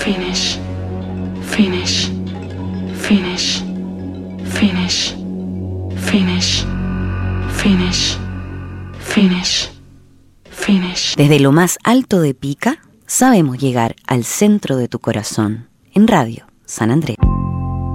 finish, finish, finish, finish, finish, finish, finish, finish. Desde lo más alto de Pica, sabemos llegar al centro de tu corazón. En Radio San Andrés.